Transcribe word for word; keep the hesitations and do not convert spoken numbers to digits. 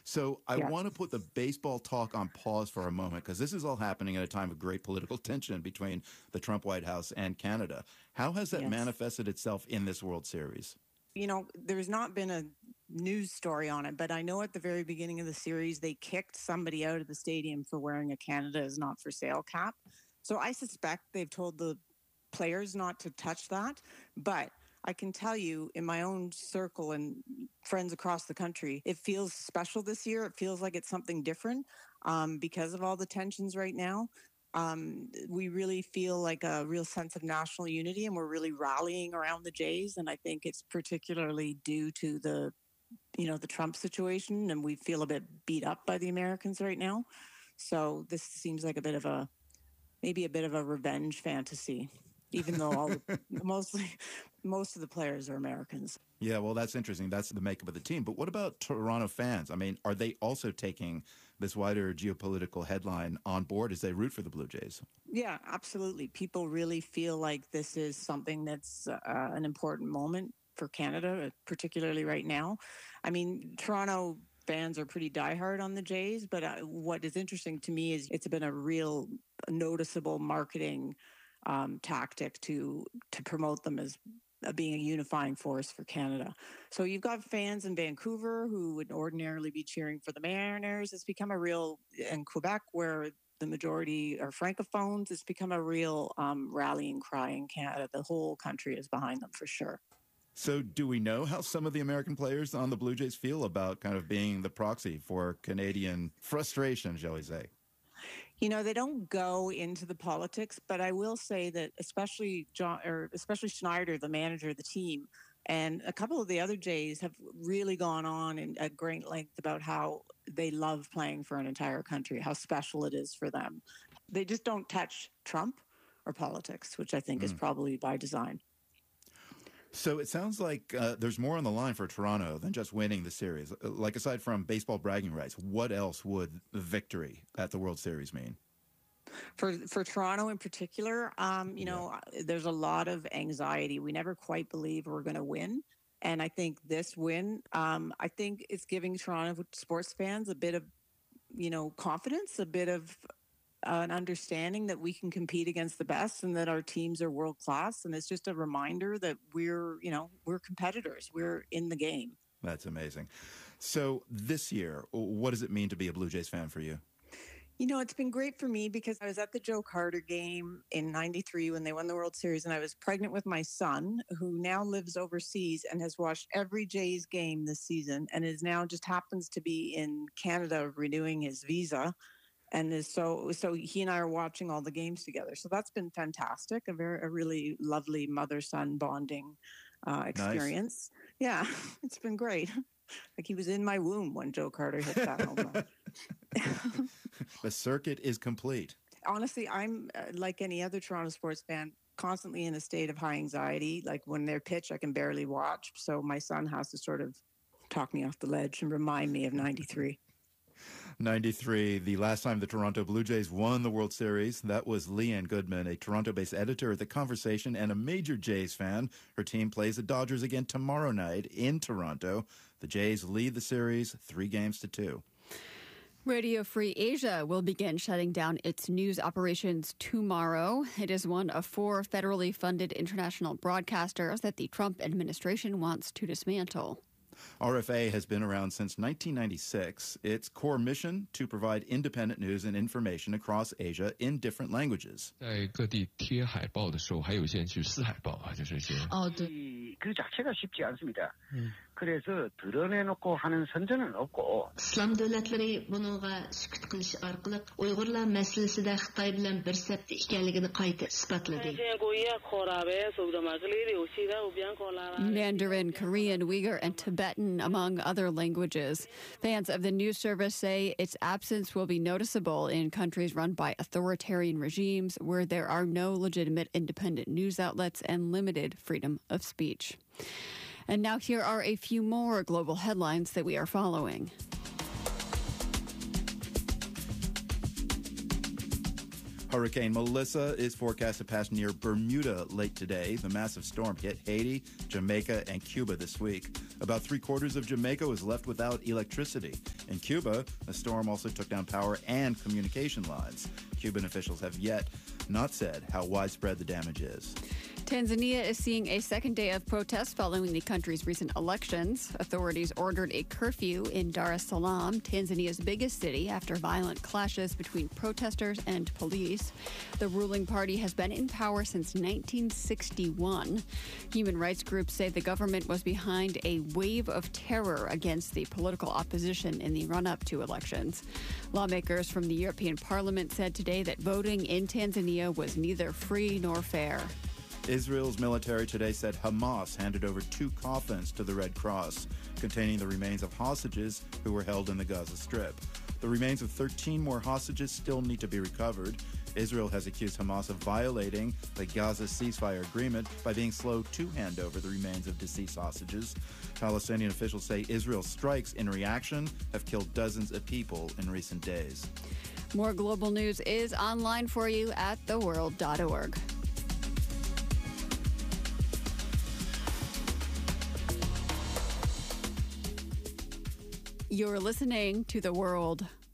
So I yes. want to put the baseball talk on pause for a moment, because this is all happening at a time of great political tension between the Trump White House and Canada. How has that yes. manifested itself in this World Series? You know, there's not been a news story on it, but I know at the very beginning of the series, they kicked somebody out of the stadium for wearing a Canada is not for sale cap. So I suspect they've told the players not to touch that. But I can tell you, in my own circle and friends across the country, it feels special this year. It feels like it's something different um, because of all the tensions right now. Um, we really feel like a real sense of national unity, and we're really rallying around the Jays. And I think it's particularly due to the, you know, the Trump situation, and we feel a bit beat up by the Americans right now. So this seems like a bit of a, maybe a bit of a revenge fantasy, even though all the, mostly most of the players are Americans. Yeah, well, that's interesting. That's the makeup of the team. But what about Toronto fans? I mean, are they also taking this wider geopolitical headline on board as they root for the Blue Jays? Yeah, absolutely. People really feel like this is something that's uh, an important moment for Canada, particularly right now. I mean, Toronto fans are pretty diehard on the Jays, but uh, what is interesting to me is it's been a real noticeable marketing um, tactic to to promote them as being a unifying force for Canada. So you've got fans in Vancouver who would ordinarily be cheering for the Mariners. It's become a real, in Quebec, where the majority are Francophones, it's become a real um, rallying cry in Canada. The whole country is behind them for sure. So do we know how some of the American players on the Blue Jays feel about kind of being the proxy for Canadian frustration, shall we say? You know, they don't go into the politics, but I will say that especially John, or especially Schneider, the manager of the team, and a couple of the other Jays have really gone on in, at great length about how they love playing for an entire country, how special it is for them. They just don't touch Trump or politics, which I think mm. is probably by design. So it sounds like uh, there's more on the line for Toronto than just winning the series. Like, aside from baseball bragging rights, what else would the victory at the World Series mean? For for Toronto in particular, um, you know, yeah. there's a lot of anxiety. We never quite believe we're going to win. And I think this win, um, I think it's giving Toronto sports fans a bit of, you know, confidence, a bit of uh, an understanding that we can compete against the best and that our teams are world class. And it's just a reminder that we're, you know, we're competitors. We're in the game. That's amazing. So this year, what does it mean to be a Blue Jays fan for you? You know, it's been great for me because I was at the Joe Carter game in ninety-three when they won the World Series, and I was pregnant with my son, who now lives overseas and has watched every Jays game this season and is now just happens to be in Canada renewing his visa. And is so so he and I are watching all the games together. So that's been fantastic, a very a really lovely mother-son bonding uh, experience. Nice. Yeah, it's been great. Like he was in my womb when Joe Carter hit that home run. The circuit is complete. Honestly, I'm uh, like any other Toronto sports fan, constantly in a state of high anxiety. Like when they're pitch, I can barely watch. So my son has to sort of talk me off the ledge and remind me of ninety-three. ninety-three, the last time the Toronto Blue Jays won the World Series. That was Leanne Goodman, a Toronto-based editor at The Conversation and a major Jays fan. Her team plays the Dodgers again tomorrow night in Toronto. The Jays lead the series three games to two. Radio Free Asia will begin shutting down its news operations tomorrow. It is one of four federally funded international broadcasters that the Trump administration wants to dismantle. R F A has been around since nineteen ninety-six. Its core mission to provide independent news and information across Asia in different languages. 在各地贴海报的时候，还有一些人去撕海报啊，就是一些。 哦，对。 그 자체가 쉽지 않습니다. 음. 그래서 드러내놓고 하는 선전은 없고. İslam devletleri bununla sükut qilish orqali Uyg'urlar masalasida Xitoy bilan bir safda ekanligini qayta isbotladı. Mandarin, Korean, Uyghur, and Tibetan, among other languages. Fans of the news service say its absence will be noticeable in countries run by authoritarian regimes where there are no legitimate independent news outlets and limited freedom of speech. And now here are a few more global headlines that we are following. Hurricane Melissa is forecast to pass near Bermuda late today. The massive storm hit Haiti, Jamaica, and Cuba this week. About three-quarters of Jamaica was left without electricity. In Cuba, a storm also took down power and communication lines. Cuban officials have yet not said how widespread the damage is. Tanzania is seeing a second day of protests following the country's recent elections. Authorities ordered a curfew in Dar es Salaam, Tanzania's biggest city, after violent clashes between protesters and police. The ruling party has been in power since nineteen sixty-one. Human rights groups say the government was behind a wave of terror against the political opposition in the run-up to elections. Lawmakers from the European Parliament said today that voting in Tanzania was neither free nor fair. Israel's military today said Hamas handed over two coffins to the Red Cross containing the remains of hostages who were held in the Gaza Strip. The remains of thirteen more hostages still need to be recovered. Israel has accused Hamas of violating the Gaza ceasefire agreement by being slow to hand over the remains of deceased hostages. Palestinian officials say Israel's strikes in reaction have killed dozens of people in recent days. More global news is online for you at the world dot org. You're listening to The World.